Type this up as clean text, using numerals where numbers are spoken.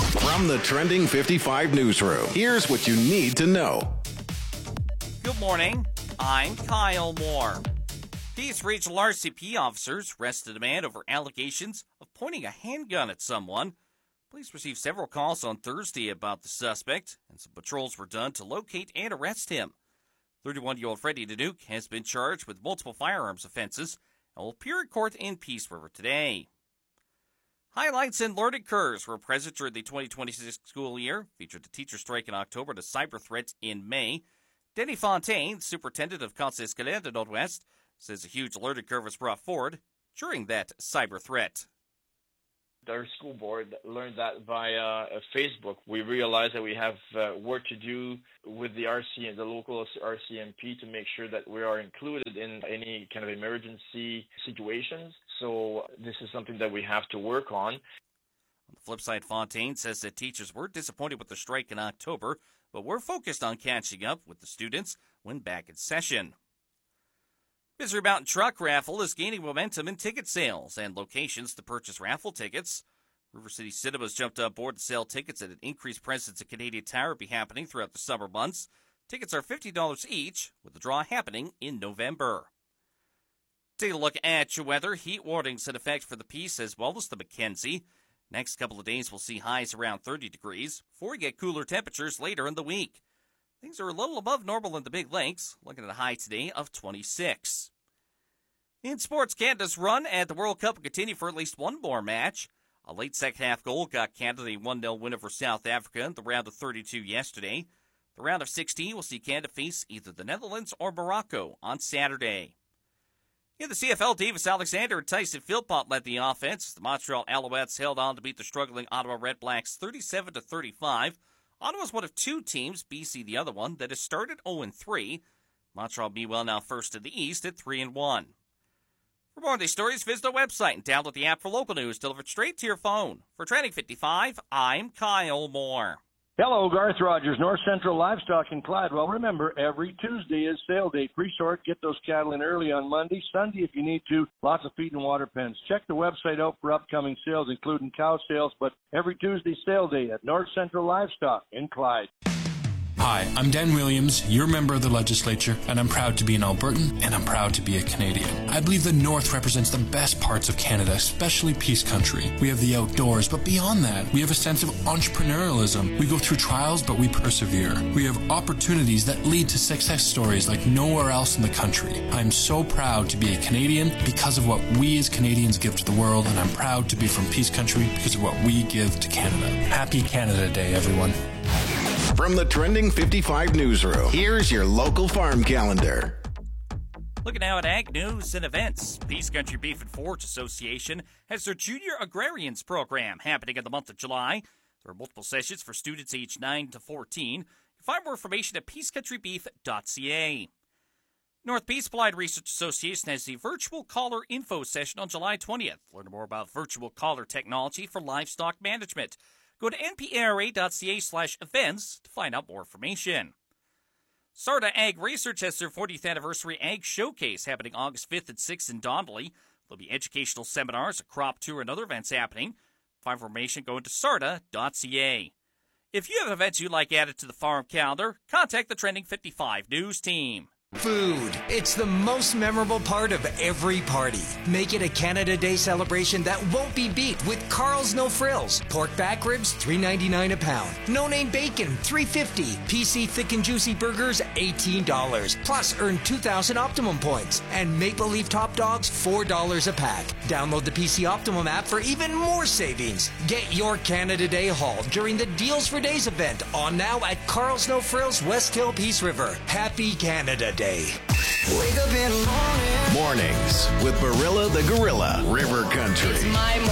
From the Trending 55 newsroom, here's what you need to know. Good morning. I'm Kyle Moore. Peace Regional RCP officers arrested a man over allegations of pointing a handgun at someone. Police received several calls on Thursday about the suspect, and some patrols were done to locate and arrest him. 31-year-old Freddie Danuke has been charged with multiple firearms offenses and will appear in court in Peace River today. Highlights and learning curves were present during the 2026 school year, featured the teacher strike in October and a cyber threat in May. Denny Fontaine, superintendent of Conseil Scolaire de Nord-Ouest, says a huge learning curve was brought forward during that cyber threat. Our school board learned that via Facebook. We realized that we have work to do with the local RCMP to make sure that we are included in any kind of emergency situations. So this is something that we have to work on. On the flip side, Fontaine says that teachers were disappointed with the strike in October, but were focused on catching up with the students when back in session. Misery Mountain Truck Raffle is gaining momentum in ticket sales and locations to purchase raffle tickets. River City Cinemas jumped on board to sell tickets at an increased presence at Canadian Tire will be happening throughout the summer months. Tickets are $50 each, with the draw happening in November. Take a look at your weather. Heat warnings in effect for the Peace as well as the Mackenzie. Next couple of days we'll see highs around 30 degrees before we get cooler temperatures later in the week. Things are a little above normal in the Big Lakes, looking at a high today of 26. In sports, Canada's run at the World Cup will continue for at least one more match. A late second-half goal got Canada a 1-0 win over South Africa in the round of 32 yesterday. The round of 16 will see Canada face either the Netherlands or Morocco on Saturday. In the CFL, Davis Alexander and Tyson Philpott led the offense. The Montreal Alouettes held on to beat the struggling Ottawa Redblacks 37-35. Ottawa's one of two teams, BC the other one, that has started 0-3. Montreal meanwhile now first in the East at 3-1. For more on these stories, visit our website and download the app for local news delivered straight to your phone. For Trending 55, I'm Kyle Moore. Hello, Garth Rogers, North Central Livestock in Clyde. Well, remember, every Tuesday is sale day. Pre-sort, get those cattle in early on Monday. Sunday, if you need to, lots of feed and water pens. Check the website out for upcoming sales, including cow sales, but every Tuesday sale day at North Central Livestock in Clyde. Hi, I'm Dan Williams, your member of the legislature, and I'm proud to be an Albertan, and I'm proud to be a Canadian. I believe the North represents the best parts of Canada, especially Peace Country. We have the outdoors, but beyond that, we have a sense of entrepreneurialism. We go through trials, but we persevere. We have opportunities that lead to success stories like nowhere else in the country. I'm so proud to be a Canadian because of what we as Canadians give to the world, and I'm proud to be from Peace Country because of what we give to Canada. Happy Canada Day, everyone. From the Trending 55 newsroom, here's your local farm calendar. Looking now at ag news and events. Peace Country Beef and Forage Association has their Junior Agrarians program happening in the month of July. There are multiple sessions for students aged 9 to 14. You can find more information at peacecountrybeef.ca. North Peace Applied Research Association has the Virtual Collar Info session on July 20th. Learn more about virtual collar technology for livestock management. Go to npra.ca/events to find out more information. Sarda Ag Research has their 40th anniversary Ag Showcase happening August 5th and 6th in Donnelly. There'll be educational seminars, a crop tour, and other events happening. For information, go to sarda.ca. If you have events you'd like added to the farm calendar, contact the Trending 55 News team. Food. It's the most memorable part of every party. Make it a Canada Day celebration that won't be beat with Carl's No Frills. Pork back ribs, $3.99 a pound. No-name bacon, $3.50. PC thick and juicy burgers, $18. Plus, earn 2,000 Optimum points. And Maple Leaf Top Dogs, $4 a pack. Download the PC Optimum app for even more savings. Get your Canada Day haul during the Deals for Days event on now at Carl's No Frills, West Hill, Peace River. Happy Canada Day. Wake up in the morning. Mornings with Barilla the Gorilla, River Country.